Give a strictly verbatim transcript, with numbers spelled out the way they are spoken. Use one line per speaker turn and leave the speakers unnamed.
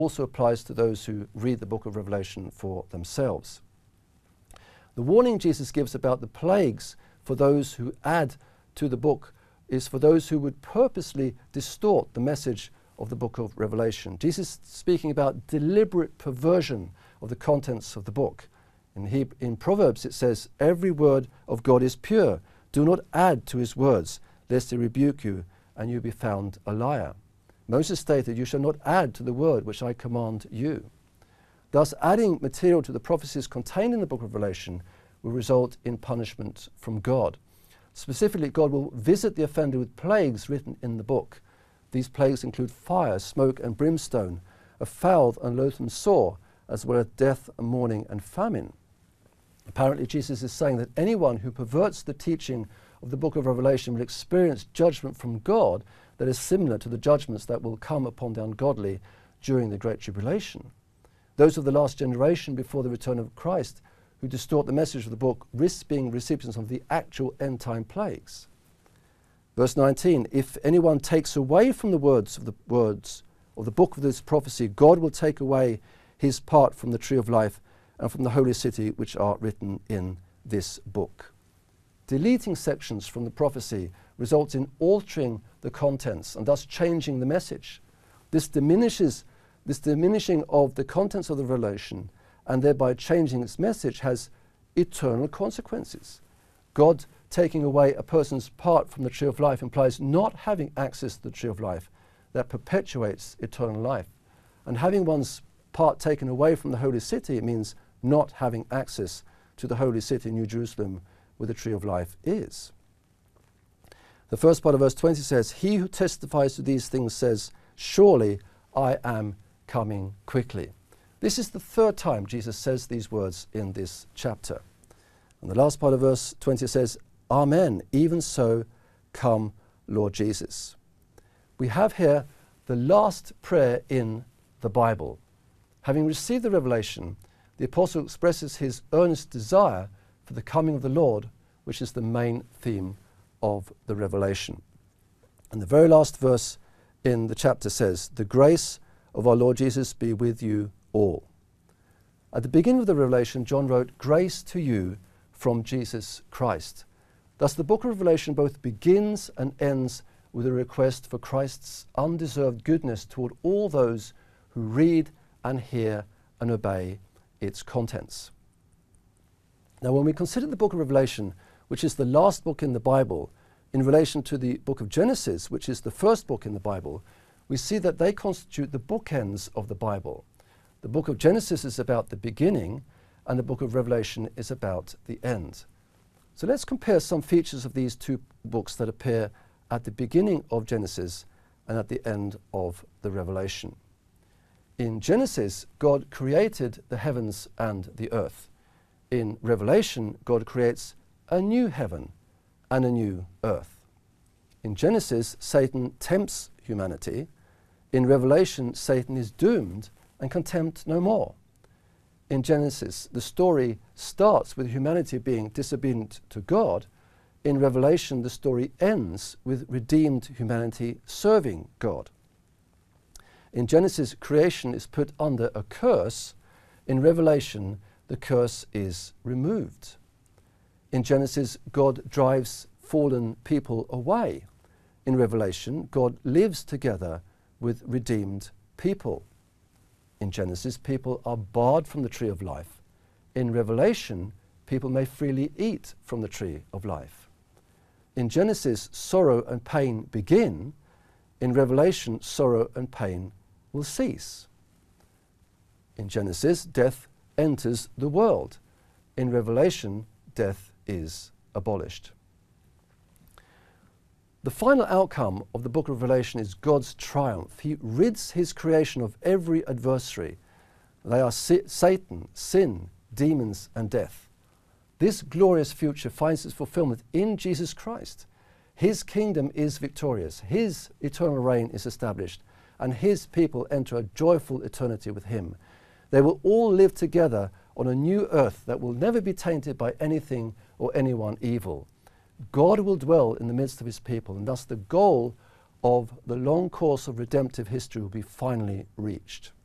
also applies to those who read the book of Revelation for themselves. The warning Jesus gives about the plagues for those who add to the book is for those who would purposely distort the message of the book of Revelation. Jesus is speaking about deliberate perversion of the contents of the book. In, he, in Proverbs it says, "Every word of God is pure. Do not add to his words, lest he rebuke you, and you be found a liar." Moses stated, "You shall not add to the word which I command you." Thus, adding material to the prophecies contained in the book of Revelation will result in punishment from God. Specifically, God will visit the offender with plagues written in the book. These plagues include fire, smoke, and brimstone, a foul and loathsome sore, as well as death, and mourning, and famine. Apparently, Jesus is saying that anyone who perverts the teaching of the book of Revelation will experience judgment from God that is similar to the judgments that will come upon the ungodly during the Great Tribulation. Those of the last generation before the return of Christ who distort the message of the book risk being recipients of the actual end-time plagues. Verse nineteen, "If anyone takes away from the words of the words of the book of this prophecy, God will take away his part from the tree of life and from the holy city which are written in this book." Deleting sections from the prophecy results in altering the contents and thus changing the message. This diminishes this diminishing of the contents of the revelation and thereby changing its message has eternal consequences. God taking away a person's part from the tree of life implies not having access to the tree of life that perpetuates eternal life. And having one's part taken away from the holy city, it means not having access to the holy city, New Jerusalem, where the tree of life is. The first part of verse twenty says, "He who testifies to these things says, surely I am coming quickly." This is the third time Jesus says these words in this chapter. And the last part of verse twenty says, "Amen, even so, come, Lord Jesus." We have here the last prayer in the Bible. Having received the revelation, the apostle expresses his earnest desire for the coming of the Lord, which is the main theme of the revelation. And the very last verse in the chapter says, "The grace of our Lord Jesus be with you all." At the beginning of the Revelation, John wrote, "Grace to you from Jesus Christ." Thus the book of Revelation both begins and ends with a request for Christ's undeserved goodness toward all those who read and hear and obey its contents. Now, when we consider the book of Revelation, which is the last book in the Bible, in relation to the book of Genesis, which is the first book in the Bible, we see that they constitute the bookends of the Bible. The book of Genesis is about the beginning, and the book of Revelation is about the end. So let's compare some features of these two books that appear at the beginning of Genesis and at the end of the Revelation. In Genesis, God created the heavens and the earth. In Revelation, God creates a new heaven and a new earth. In Genesis, Satan tempts humanity. In Revelation, Satan is doomed and can tempt no more. In Genesis, the story starts with humanity being disobedient to God. In Revelation, the story ends with redeemed humanity serving God. In Genesis, creation is put under a curse. In Revelation, the curse is removed. In Genesis, God drives fallen people away. In Revelation, God lives together with redeemed people. In Genesis, people are barred from the tree of life. In Revelation, people may freely eat from the tree of life. In Genesis, sorrow and pain begin. In Revelation, sorrow and pain will cease. In Genesis, death enters the world. In Revelation, death is abolished. The final outcome of the book of Revelation is God's triumph. He rids his creation of every adversary. They are si- Satan, sin, demons, and death. This glorious future finds its fulfillment in Jesus Christ. His kingdom is victorious. His eternal reign is established, and his people enter a joyful eternity with him. They will all live together on a new earth that will never be tainted by anything or anyone evil. God will dwell in the midst of his people, and thus the goal of the long course of redemptive history will be finally reached.